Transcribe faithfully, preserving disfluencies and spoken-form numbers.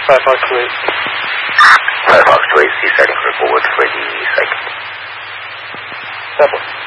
Firefox two eight. Firefox two eight, C setting for forward for the second. Double.